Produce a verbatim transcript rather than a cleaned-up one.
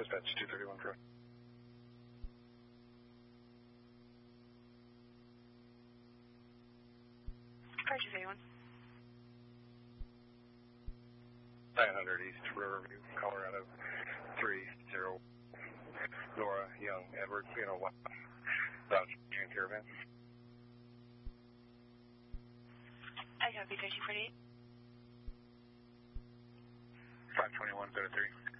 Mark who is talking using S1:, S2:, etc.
S1: Dispatch two thirty-one for
S2: Purchase eighty-one.
S1: nine hundred East Riverview, Colorado, three zero. Nora Young, Edward, Pino, Route June Caravan.
S2: I copy thirteen forty-eight.
S1: five twenty-one, zero three.